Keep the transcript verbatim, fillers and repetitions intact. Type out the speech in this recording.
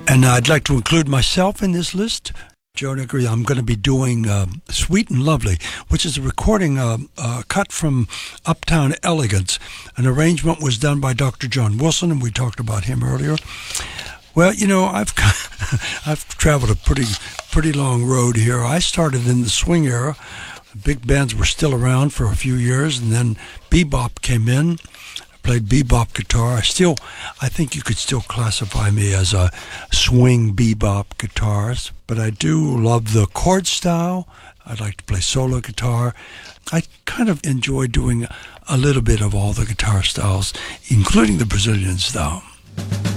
And I'd like to include myself in this list. Joe Nickery, I'm going to be doing uh, Sweet and Lovely, which is a recording uh, uh, cut from Uptown Elegance. An arrangement was done by Doctor John Wilson, and we talked about him earlier. Well, you know, I've I've traveled a pretty pretty long road here. I started in the swing era. Big bands were still around for a few years, and then bebop came in. I played bebop guitar. I still, I think you could still classify me as a swing bebop guitarist, but I do love the chord style. I'd like to play solo guitar. I kind of enjoy doing a little bit of all the guitar styles, including the Brazilian style.